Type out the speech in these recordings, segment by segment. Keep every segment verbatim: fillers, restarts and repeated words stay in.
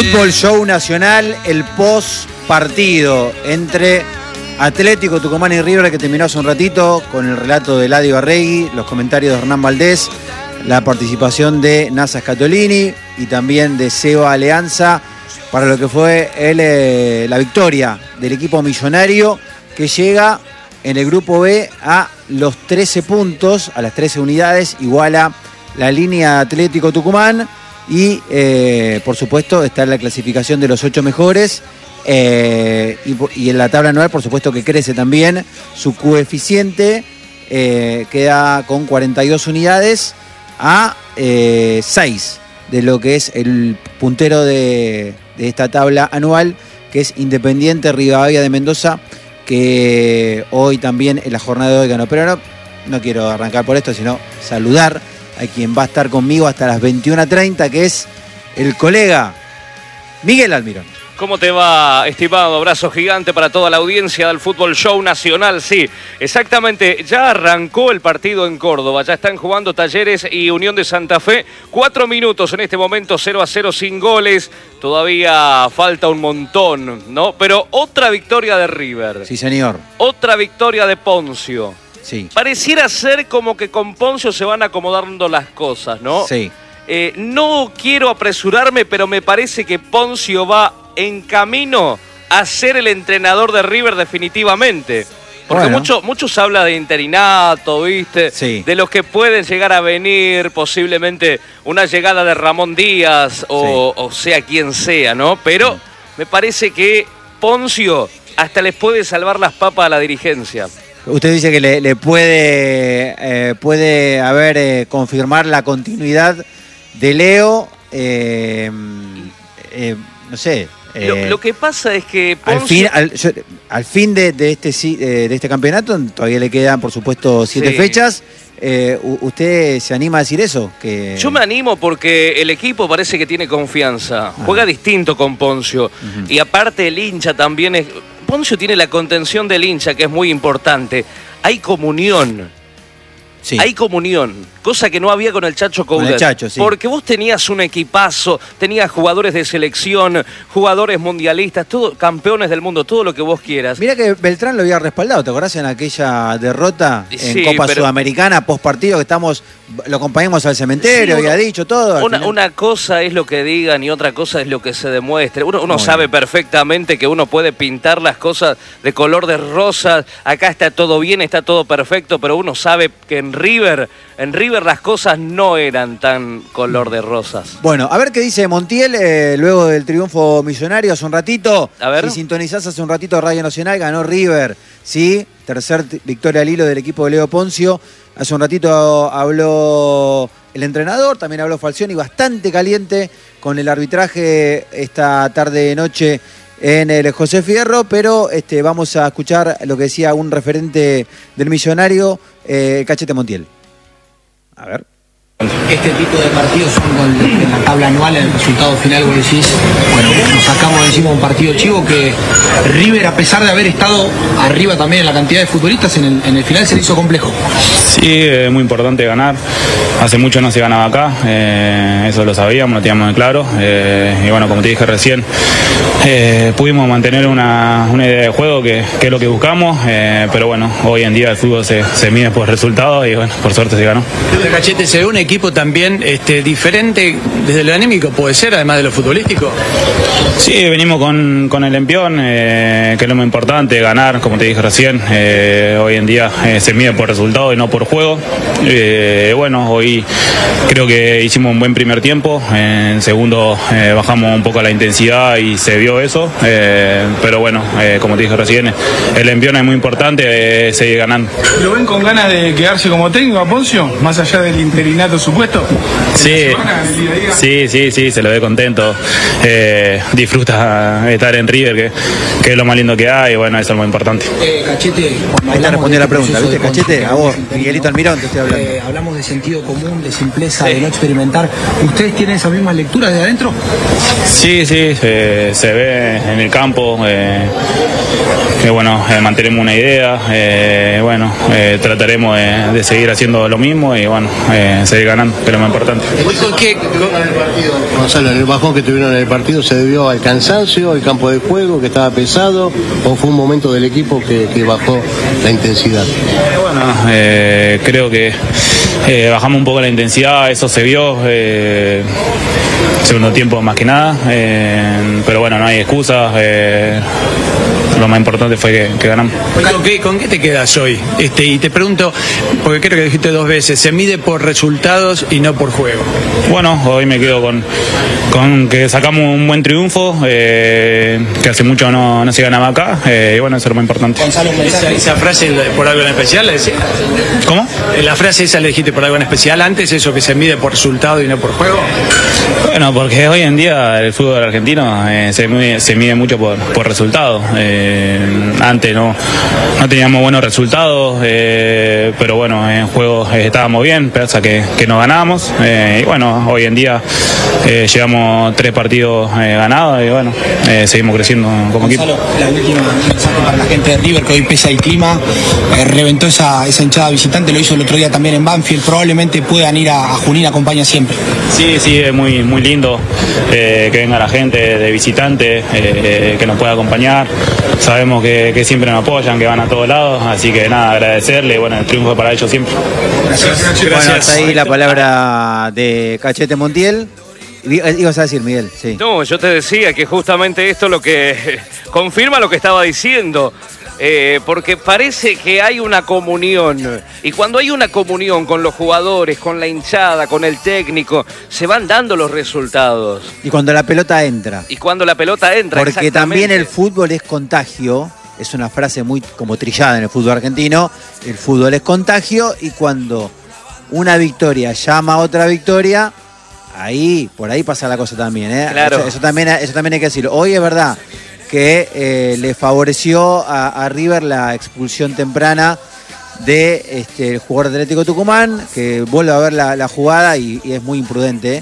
Fútbol Show Nacional, el post partido entre Atlético Tucumán y River, que terminó hace un ratito con el relato de Eladio Arregui, los comentarios de Hernán Valdés, la participación de Nasa Scatolini y también de Seba Alianza para lo que fue el, eh, la victoria del equipo millonario, que llega en el grupo B a los trece puntos, a las trece unidades, iguala la línea Atlético Tucumán y eh, por supuesto está en la clasificación de los ocho mejores. Eh, y, y en la tabla anual, por supuesto que crece también su coeficiente, eh, queda con cuarenta y dos unidades a eh, seis de lo que es el puntero de, de esta tabla anual, que es Independiente Rivadavia de Mendoza, que hoy también en la jornada de hoy ganó. Pero no, no quiero arrancar por esto, sino saludar a quien va a estar conmigo hasta las veintiuna treinta, que es el colega Miguel Almirón. ¿Cómo te va, estimado? Abrazo gigante para toda la audiencia del Fútbol Show Nacional. Sí, exactamente. Ya arrancó el partido en Córdoba. Ya están jugando Talleres y Unión de Santa Fe. Cuatro minutos en este momento, cero a cero sin goles. Todavía falta un montón, ¿no? Pero otra victoria de River. Sí, señor. Otra victoria de Poncio. Sí. Pareciera ser como que con Poncio se van acomodando las cosas, ¿no? Sí. Eh, no quiero apresurarme, pero me parece que Poncio va en camino a ser el entrenador de River definitivamente. Porque bueno. mucho, muchos hablan de interinato, ¿viste? Sí. De los que pueden llegar a venir, posiblemente una llegada de Ramón Díaz o, sí. o sea quien sea, ¿no? Pero mm. me parece que Poncio hasta les puede salvar las papas a la dirigencia. Usted dice que le, le puede, eh, puede haber, eh, confirmar la continuidad de Leo, eh, eh, no sé. Eh, lo, lo que pasa es que Poncio... Al fin, al, yo, al fin de, de, este, de este campeonato, todavía le quedan, por supuesto, siete sí. fechas. Eh, ¿Usted se anima a decir eso? Que... Yo me animo porque el equipo parece que tiene confianza. Ah. Juega distinto con Poncio. Uh-huh. Y aparte el hincha también es... Poncio tiene la contención del hincha, que es muy importante. Hay comunión. Sí. Hay comunión, cosa que no había con el Chacho Coudet. Con el Chacho, sí. Porque vos tenías un equipazo, tenías jugadores de selección, jugadores mundialistas, todo, campeones del mundo, todo lo que vos quieras. Mirá que Beltrán lo había respaldado, ¿te acordás en aquella derrota en sí, Copa pero... Sudamericana, post partido, que estamos, lo acompañamos al cementerio, sí, uno, había dicho todo? Una, una cosa es lo que digan y otra cosa es lo que se demuestre. Uno, uno sabe bien. perfectamente que uno puede pintar las cosas de color de rosa, acá está todo bien, está todo perfecto, pero uno sabe que en River, en River las cosas no eran tan color de rosas. Bueno, a ver qué dice Montiel eh, luego del triunfo millonario hace un ratito. A ver. Si sintonizás hace un ratito Radio Nacional, ganó River, ¿sí? Tercer victoria al hilo del equipo de Leo Poncio. Hace un ratito habló el entrenador, también habló Falcioni, bastante caliente con el arbitraje esta tarde-noche en el José Fierro, pero este, vamos a escuchar lo que decía un referente del millonario, eh, Cachete Montiel. A ver. Este tipo de partidos son con, en la tabla anual, en el resultado final vos decís, bueno, nos sacamos encima un partido chivo que River, a pesar de haber estado arriba también en la cantidad de futbolistas, en el, en el final se le hizo complejo. Sí, es muy importante ganar. Hace mucho no se ganaba acá, eh, eso lo sabíamos, lo teníamos en claro. Eh, y bueno, como te dije recién, eh, pudimos mantener una, una idea de juego que, que es lo que buscamos, eh, pero bueno, hoy en día el fútbol se, se mide por resultados y bueno, por suerte se ganó. Cachete, se ve un equipo también este, diferente desde lo anímico, puede ser, además de lo futbolístico. Sí, venimos con, con el empión, eh, que es lo más importante, ganar, como te dije recién. Eh, hoy en día eh, se mide por resultado y no por juego. Eh, bueno, hoy creo que hicimos un buen primer tiempo, en segundo eh, bajamos un poco la intensidad y se vio eso, eh, pero bueno, eh, como te dije recién, el empión es muy importante, eh, seguir ganando. ¿Lo ven con ganas de quedarse como técnico a Poncio, más allá del interinato supuesto? Sí, sí, sí, sí, se lo ve contento, eh, disfruta estar en River, que, que es lo más lindo que hay, y bueno, eso es lo más importante. Eh, Cachete, ahí está respondiendo la pregunta, ¿viste? Cachete, a vos, Miguelito Almirón te estoy hablando. Eh, hablamos de sentido común, de simpleza, sí. de no experimentar. ¿Ustedes tienen esa misma lectura de adentro? Sí, sí, se, se ve en el campo. Eh, que bueno, eh, mantenemos una idea, eh, bueno, eh, trataremos de, de seguir haciendo lo mismo y bueno, eh, seguir ganando, que es lo más importante. ¿Con qué? Con... Gonzalo, el bajón que tuvieron en el partido se debió al cansancio, al campo de juego que estaba pesado, o fue un momento del equipo que, que bajó la intensidad. Eh, bueno, eh, creo que eh, bajamos un poco la intensidad, eso se vio. Eh, segundo tiempo más que nada, eh, pero bueno, no hay excusas. Eh, lo más importante fue que, que ganamos. ¿Con qué, ¿Con qué te quedas hoy? Este, y te pregunto, porque creo que dijiste dos veces, se mide por resultados y no por juego. Bueno, hoy me quedo con, con que sacamos un buen triunfo, eh, que hace mucho no, no se ganaba acá, eh, y bueno, eso es lo más importante. Gonzalo, ¿esa, esa frase por algo en especial le decía? ¿Cómo? ¿La frase esa le dijiste por algo en especial antes, eso que se mide por resultado y no por juego? Bueno, porque hoy en día el fútbol argentino eh, se, mide, se mide mucho por, por resultados. Eh, antes no, no teníamos buenos resultados, eh, pero bueno, en juegos eh, estábamos bien, pese a que, que no ganábamos. Eh, y bueno, hoy en día eh, llevamos tres partidos eh, ganados y bueno, eh, seguimos creciendo como Gonzalo, equipo. La última mensaje para la gente de River, que hoy pesa el clima, eh, reventó esa, esa hinchada visitante, lo hizo el otro día también en Banfield, probablemente puedan ir a, a Junín, acompaña siempre. Sí, sí, es muy, muy lindo eh, que venga la gente de visitante, eh, que nos pueda acompañar. Sabemos que, que siempre nos apoyan, que van a todos lados, así que nada, agradecerle y bueno, el triunfo para ellos siempre. Gracias. Bueno, hasta ahí la palabra de Cachete Montiel. Ibas a decir, Miguel, sí. No, yo te decía que justamente esto lo que confirma lo que estaba diciendo. Eh, porque parece que hay una comunión, y cuando hay una comunión con los jugadores, con la hinchada, con el técnico, se van dando los resultados. Y cuando la pelota entra. Y cuando la pelota entra, porque también el fútbol es contagio, es una frase muy como trillada en el fútbol argentino, el fútbol es contagio, y cuando una victoria llama a otra victoria, ahí, por ahí pasa la cosa también, ¿eh? Claro. Eso, eso, también, eso también hay que decirlo. Hoy es verdad que eh, le favoreció a, a River la expulsión temprana de este, el jugador de Atlético Tucumán, que vuelve a ver la, la jugada y, y es muy imprudente.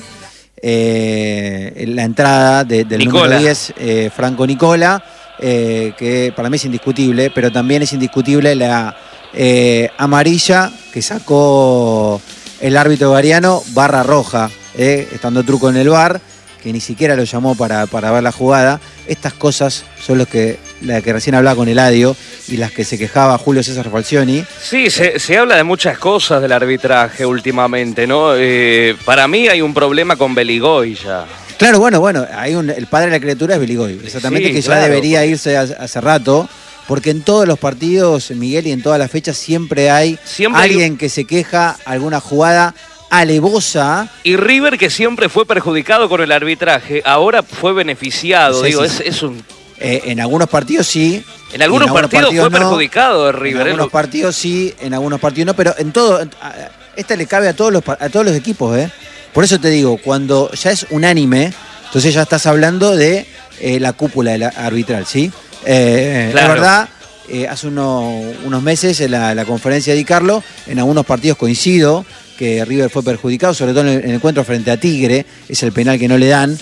Eh, la entrada de, del Nicola. número diez, eh, Franco Nicola, eh, que para mí es indiscutible, pero también es indiscutible la eh, amarilla que sacó el árbitro Gariano, barra roja, eh, estando Truco en el V A R, que ni siquiera lo llamó para, para ver la jugada. Estas cosas son los que, la que recién hablaba con Eladio y las que se quejaba Julio César Falcioni. Sí, se, se habla de muchas cosas del arbitraje últimamente, ¿no? Eh, para mí hay un problema con Beligoy ya. Claro, bueno, bueno, hay un, el padre de la criatura es Beligoy, exactamente, Sí, que claro, ya debería porque... irse hace, hace rato, porque en todos los partidos, Miguel, y en todas las fechas siempre hay Siempre hay- alguien que se queja, alguna jugada alevosa. Y River, que siempre fue perjudicado con el arbitraje, ahora fue beneficiado. Sí, Digo, sí, es, sí. es un... Eh, en algunos partidos sí. En algunos, en partidos, fue no. perjudicado de River. En ¿eh? algunos partidos sí, en algunos partidos no, pero en todo, esta le cabe a todos los a todos los equipos, ¿eh? Por eso te digo, cuando ya es unánime, entonces ya estás hablando de eh, la cúpula de la arbitral, ¿sí? Eh, Claro. La verdad, eh, hace uno- unos meses en la, la conferencia de Di Carlo, en algunos partidos coincido que River fue perjudicado, sobre todo en el, en el encuentro frente a Tigre, es el penal que no le dan.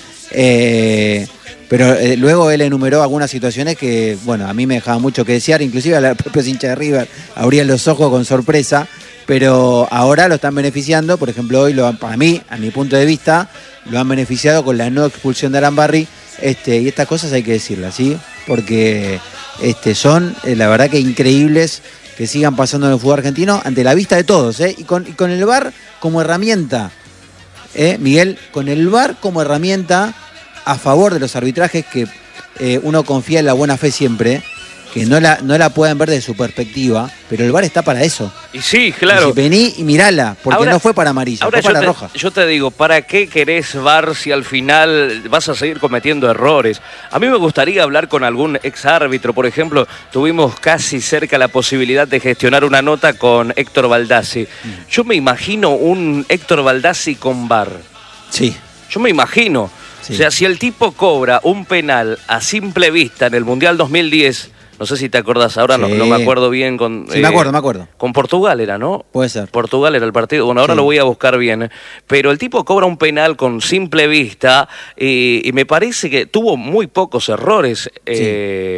Eh, pero eh, luego él enumeró algunas situaciones que, bueno, a mí me dejaban mucho que desear, inclusive a los propios hinchas de River abrían los ojos con sorpresa, pero ahora lo están beneficiando. Por ejemplo, hoy, lo han- para mí, a mi punto de vista, lo han beneficiado con la no expulsión de Arambarri, este, y estas cosas hay que decirlas, ¿sí? Porque este, son, eh, la verdad que increíbles que sigan pasando en el fútbol argentino ante la vista de todos, ¿eh? Y con, y con el V A R como herramienta, ¿eh? Miguel, con el V A R como herramienta a favor de los arbitrajes, que eh, uno confía en la buena fe siempre, que no la, no la pueden ver desde su perspectiva, pero el V A R está para eso. Y sí, claro. Y si vení y mirala, porque Ahora- no fue para amarilla, Ahora fue para yo te, roja. yo te digo, ¿para qué querés V A R si al final vas a seguir cometiendo errores? A mí me gustaría hablar con algún ex árbitro. Por ejemplo, tuvimos casi cerca la posibilidad de gestionar una nota con Héctor Baldassi. Yo me imagino un Héctor Baldassi con V A R. Sí. Yo me imagino. Sí. O sea, si el tipo cobra un penal a simple vista en el Mundial dos mil diez, no sé si te acordás ahora, no, Sí. no me acuerdo bien con... Sí, me acuerdo, me acuerdo. Con Portugal era, ¿no? Puede ser. Portugal era el partido. Bueno, ahora Sí. lo voy a buscar bien. Pero el tipo cobra un penal con simple vista y, y me parece que tuvo muy pocos errores. Eh,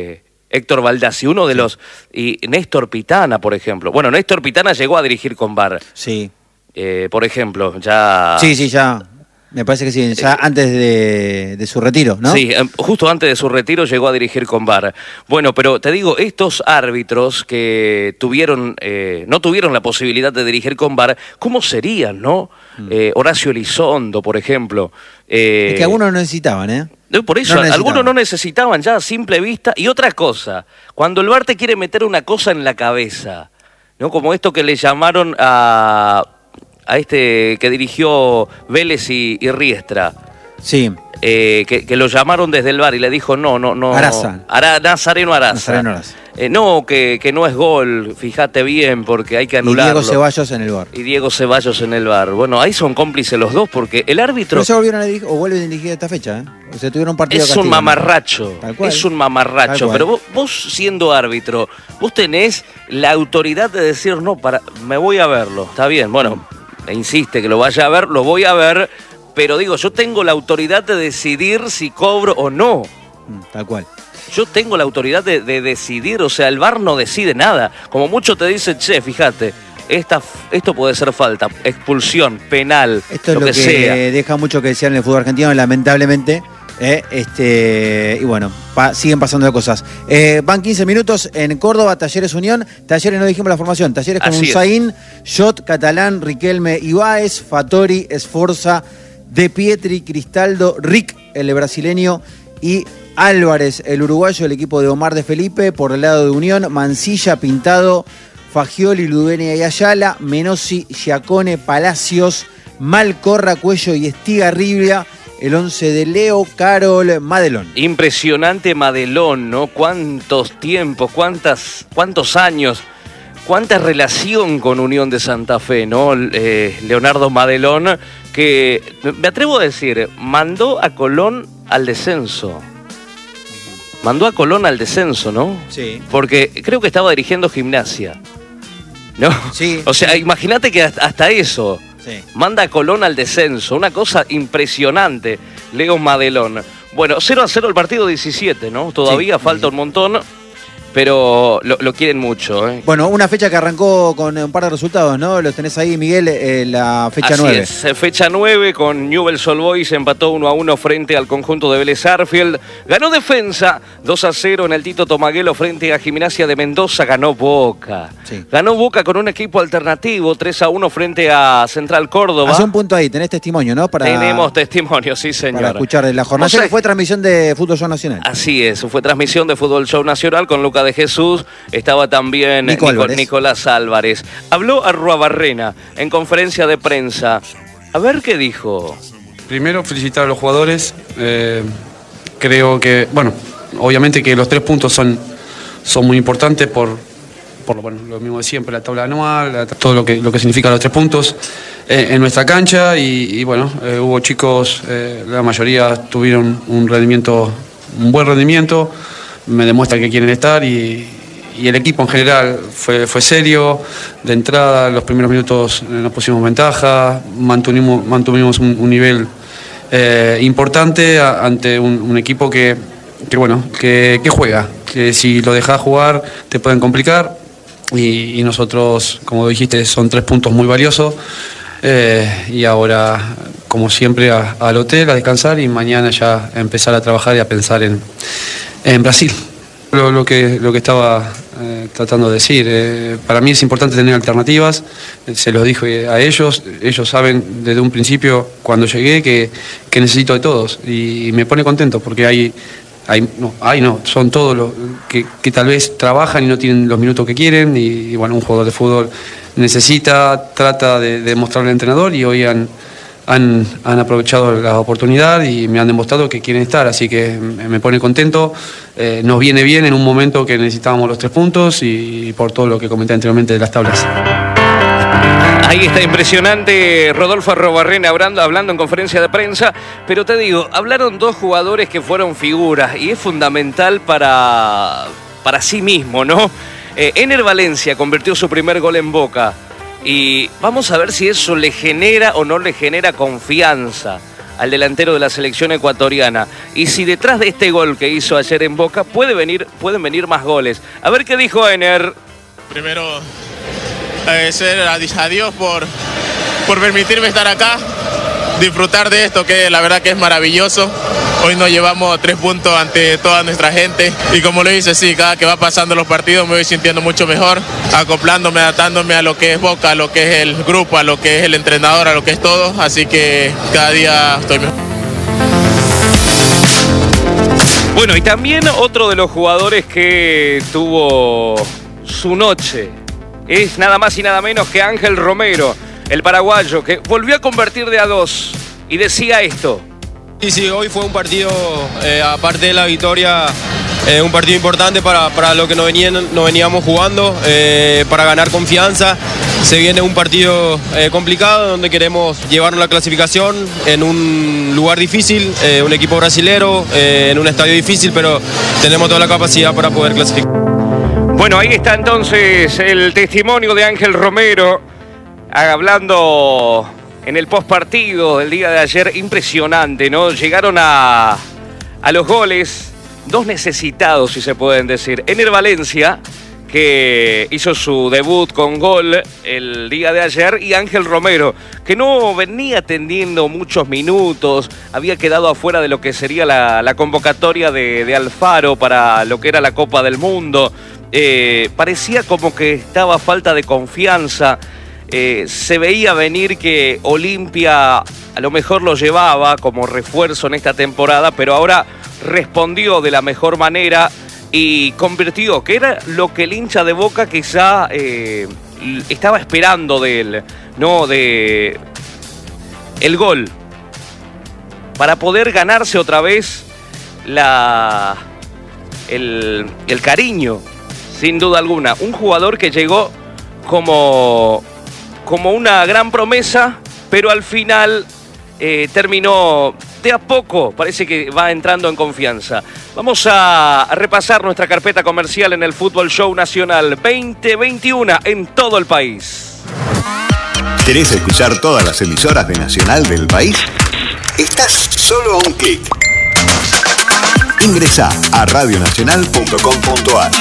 Héctor Baldassi, uno de sí. los... Y Néstor Pitana, por ejemplo. Bueno, Néstor Pitana llegó a dirigir con V A R. Sí. Eh, por ejemplo, ya... Sí, sí, ya. Me parece que sí, ya eh, antes de, de su retiro, ¿no? Sí, justo antes de su retiro llegó a dirigir con V A R. Bueno, pero te digo, estos árbitros que tuvieron, eh, no tuvieron la posibilidad de dirigir con V A R, ¿cómo serían, no? Mm. Eh, Horacio Elizondo, por ejemplo. Eh, es que algunos no necesitaban, ¿eh? Por eso, no algunos no necesitaban ya a simple vista. Y otra cosa, cuando el V A R te quiere meter una cosa en la cabeza, ¿no? Como esto que le llamaron a... a este que dirigió Vélez y, y Riestra. Sí. Eh, que, que lo llamaron desde el V A R y le dijo no, no, no. Araza. Ara, Nazareno Araza. Nazareno Araza. Eh, no, que, que no es gol, fíjate bien, porque hay que anularlo. Y Diego Ceballos en el V A R. Y Diego Ceballos en el V A R. Bueno, ahí son cómplices los dos, porque el árbitro... No se volvieron a dirigir, o vuelven a dirigir esta fecha, ¿eh? O sea, tuvieron un partido Es castigo, un mamarracho, Tal cual. es un mamarracho. Pero vos, vos siendo árbitro, vos tenés la autoridad de decir, no, para, me voy a verlo, está bien, bueno... E insiste que lo vaya a ver, lo voy a ver, pero digo, yo tengo la autoridad de decidir si cobro o no. Tal cual. Yo tengo la autoridad de, de decidir, o sea, el V A R no decide nada. Como muchos te dicen, che, fíjate, esta, esto puede ser falta, expulsión, penal, esto es lo, lo que, que sea. Deja mucho que desear en el fútbol argentino, lamentablemente. Eh, este, y bueno, pa, siguen pasando cosas. Eh, van quince minutos en Córdoba, Talleres Unión. Talleres no dijimos la formación. Talleres con Unzaín, Jot, Catalán, Riquelme, Ibáez, Fattori, Esforza, De Pietri, Cristaldo, Rick, el brasileño, y Álvarez, el uruguayo, el equipo de Omar de Felipe. Por el lado de Unión, Mancilla, Pintado, Fagioli, Ludenia y Ayala, Menossi, Giacone, Palacios, Malcorra, Cuello y Estigarribia. El once de Leo, Carol, Madelón. Impresionante Madelón, ¿no? Cuántos tiempos, cuántas, cuántos años, cuánta relación con Unión de Santa Fe, ¿no? Eh, Leonardo Madelón, que me atrevo a decir, mandó a Colón al descenso. Mandó a Colón al descenso, ¿no? Sí. Porque creo que estaba dirigiendo Gimnasia, ¿no? Sí. O sea, imagínate que hasta, hasta eso... Sí. Manda a Colón al descenso, una cosa impresionante, Leo Madelón. Bueno, cero a cero el partido diecisiete, ¿no? Todavía sí, falta sí. un montón, pero lo, lo quieren mucho, ¿eh? Bueno, una fecha que arrancó con un par de resultados, ¿no? Los tenés ahí, Miguel, eh, la fecha Así nueve. Es, fecha nueve con Newell's Old Boys, empató uno a uno frente al conjunto de Vélez Sarsfield. Ganó Defensa dos a cero en el Tito Tomaguelo frente a Gimnasia de Mendoza. Ganó Boca. Sí. Ganó Boca con un equipo alternativo, tres a uno frente a Central Córdoba. Hace un punto ahí, tenés testimonio, ¿no? Para... Tenemos testimonio, sí, señor. Para escuchar la jornada. O sea, fue transmisión de Fútbol Show Nacional. Así es, fue transmisión de Fútbol Show Nacional con Lucas de Jesús. Estaba también Nico Nico, Álvarez. Nicolás Álvarez. Habló Arruabarrena en conferencia de prensa. A ver qué dijo. Primero, felicitar a los jugadores. Eh, creo que, bueno, obviamente que los tres puntos son, son muy importantes por, por bueno, lo mismo de siempre, la tabla anual, la, todo lo que, lo que significa los tres puntos eh, en nuestra cancha. Y, y bueno, eh, hubo chicos, eh, la mayoría tuvieron un rendimiento, un buen rendimiento. Me demuestra que quieren estar y, y el equipo en general fue, fue serio. De entrada, los primeros minutos nos pusimos ventaja, mantuvimos, mantuvimos un, un nivel eh, importante a, ante un, un equipo que, que, bueno, que, que juega, que si lo dejás jugar te pueden complicar y, y nosotros, como dijiste, son tres puntos muy valiosos. Eh, y ahora, como siempre, a, al hotel, a descansar y mañana ya empezar a trabajar y a pensar en En Brasil. Lo, lo, que, lo que estaba eh, tratando de decir, eh, para mí es importante tener alternativas, eh, se los dije a ellos, ellos saben desde un principio cuando llegué que, que necesito de todos y, y me pone contento porque hay, hay, no, hay no, son todos los que, que tal vez trabajan y no tienen los minutos que quieren y, y bueno, un jugador de fútbol necesita, trata de, de mostrarle al entrenador y hoy han... Han, han aprovechado la oportunidad y me han demostrado que quieren estar, así que me pone contento. Eh, nos viene bien en un momento que necesitábamos los tres puntos y, y por todo lo que comenté anteriormente de las tablas. Ahí está impresionante Rodolfo Arruabarrena hablando, hablando en conferencia de prensa, pero te digo, hablaron dos jugadores que fueron figuras y es fundamental para, para sí mismo, ¿no? Eh, Ener Valencia convirtió su primer gol en Boca. Y vamos a ver si eso le genera o no le genera confianza al delantero de la selección ecuatoriana. Y si detrás de este gol que hizo ayer en Boca puede venir, pueden venir más goles. A ver qué dijo Ener. Primero, agradecer a Dios por, por permitirme estar acá, disfrutar de esto, que la verdad que es maravilloso. Hoy nos llevamos tres puntos ante toda nuestra gente y como lo dice, sí, cada que va pasando los partidos me voy sintiendo mucho mejor, acoplándome, adaptándome a lo que es Boca, a lo que es el grupo, a lo que es el entrenador, a lo que es todo, así que cada día estoy mejor. Bueno, y también otro de los jugadores que tuvo su noche es nada más y nada menos que Ángel Romero, el paraguayo, que volvió a convertir de a dos y decía esto. Sí, sí, hoy fue un partido, eh, aparte de la victoria, eh, un partido importante para, para lo que nos, venían, nos veníamos jugando, eh, para ganar confianza. Se viene un partido eh, complicado donde queremos llevarnos la clasificación en un lugar difícil, eh, un equipo brasilero, eh, en un estadio difícil, pero tenemos toda la capacidad para poder clasificar. Bueno, ahí está entonces el testimonio de Ángel Romero, hablando en el postpartido del día de ayer. Impresionante, ¿no? Llegaron a, a los goles, dos necesitados, si se pueden decir. Ener Valencia, que hizo su debut con gol el día de ayer, y Ángel Romero, que no venía teniendo muchos minutos, había quedado afuera de lo que sería la, la convocatoria de, de Alfaro para lo que era la Copa del Mundo. Eh, parecía como que estaba falta de confianza. Eh, se veía venir que Olimpia a lo mejor lo llevaba como refuerzo en esta temporada, pero ahora respondió de la mejor manera y convirtió, que era lo que el hincha de Boca quizá eh, estaba esperando de él, ¿no? De el gol, para poder ganarse otra vez la, el, el cariño, sin duda alguna. Un jugador que llegó como... como una gran promesa, pero al final eh, terminó de a poco, parece que va entrando en confianza. Vamos a, a repasar nuestra carpeta comercial en el Fútbol Show Nacional veinte veintiuno en todo el país. ¿Querés escuchar todas las emisoras de Nacional del país? Estás solo a un clic. Ingresá a radio nacional punto com punto a r.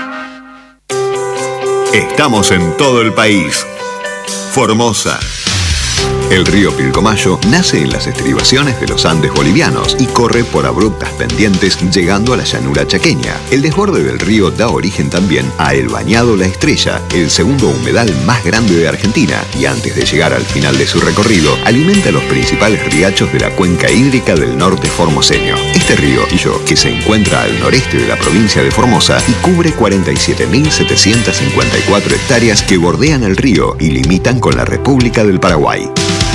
Estamos en todo el país. Formosa. El río Pilcomayo nace en las estribaciones de los Andes bolivianos y corre por abruptas pendientes llegando a la llanura chaqueña. El desborde del río da origen también a el Bañado La Estrella, el segundo humedal más grande de Argentina, y antes de llegar al final de su recorrido, alimenta los principales riachos de la cuenca hídrica del norte formoseño. Este río, que se encuentra al noreste de la provincia de Formosa y cubre cuarenta y siete mil setecientas cincuenta y cuatro hectáreas que bordean el río y limitan con la República del Paraguay.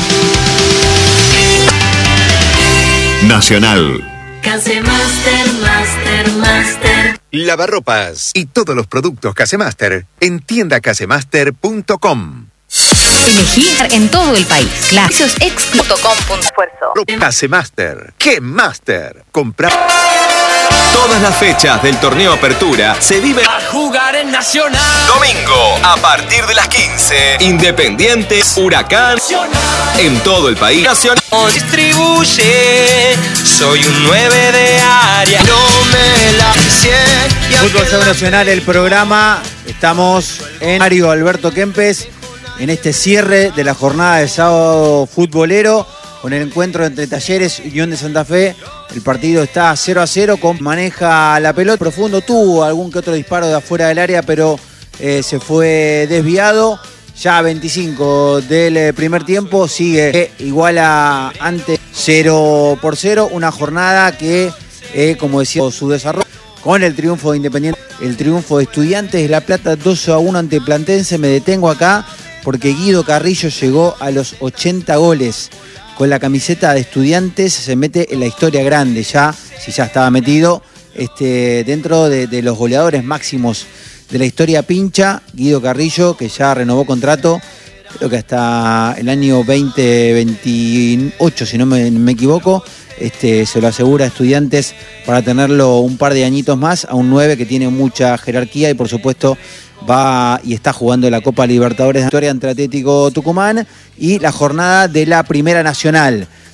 Nacional. Casemaster, Master, Master. Lavarropas y todos los productos Casemaster en tienda casemaster punto com. Elegir en todo el país. Precios ex punto com punto esfuerzo. Casemaster. ¡Qué Master! Comprar. Todas las fechas del torneo Apertura se viven a jugar en Nacional. Domingo, a partir de las quince. Independiente, Huracán. Nacional. En todo el país. Nacional. Distribuye. Soy un nueve de área. No me la hice. Fútbol Show Nacional, el programa. Estamos en Mario Alberto Kempes en este cierre de la jornada de sábado futbolero, con el encuentro entre Talleres y Unión de Santa Fe. El partido está cero a cero, con maneja la pelota profundo, tuvo algún que otro disparo de afuera del área, pero eh, se fue desviado. Ya veinticinco del primer tiempo, sigue igual a antes, cero por cero, una jornada que, eh, como decía, su desarrollo con el triunfo de Independiente, el triunfo de Estudiantes de La Plata dos a uno ante Platense. Me detengo acá porque Guido Carrillo llegó a los ochenta goles. Con la camiseta de Estudiantes se mete en la historia grande ya, si ya estaba metido, este, dentro de, de los goleadores máximos de la historia pincha. Guido Carrillo, que ya renovó contrato, creo que hasta el año veinte veintiocho, si no me, me equivoco, este, se lo asegura a Estudiantes para tenerlo un par de añitos más, a un nueve que tiene mucha jerarquía y por supuesto va y está jugando la Copa Libertadores de Victoria ante Atlético Tucumán, y la jornada de la Primera Nacional.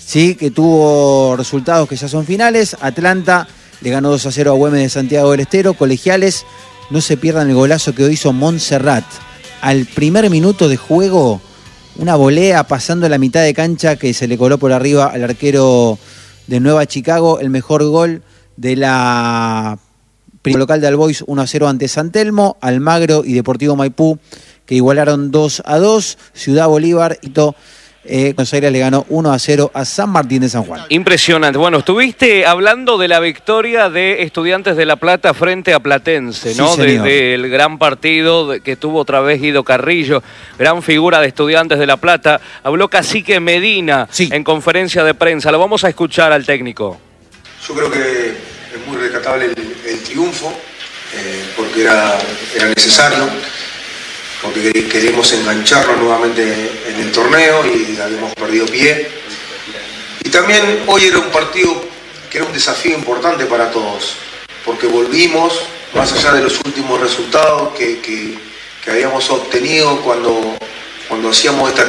sí, que tuvo resultados que ya son finales. Atlanta le ganó dos a cero a Güemes de Santiago del Estero. Colegiales, no se pierdan el golazo que hizo Montserrat. Al primer minuto de juego, una volea pasando la mitad de cancha que se le coló por arriba al arquero de Nueva Chicago. El mejor gol de la local de Albois, uno a cero ante San Telmo. Almagro y Deportivo Maipú, que igualaron dos a dos. Ciudad Bolívar y todo. Eh, Buenos Aires le ganó uno a cero a San Martín de San Juan. Impresionante. Bueno, estuviste hablando de la victoria de Estudiantes de La Plata frente a Platense, Sí, ¿no? señor. Desde el gran partido de- que tuvo otra vez Guido Carrillo, gran figura de Estudiantes de La Plata. Habló Cacique Medina en conferencia de prensa. Lo vamos a escuchar al técnico. Yo creo que es muy rescatable el, el triunfo, eh, porque era, era necesario, porque queríamos engancharnos nuevamente en el torneo y habíamos perdido pie. Y también hoy era un partido que era un desafío importante para todos, porque volvimos, más allá de los últimos resultados que, que, que habíamos obtenido cuando, cuando hacíamos esta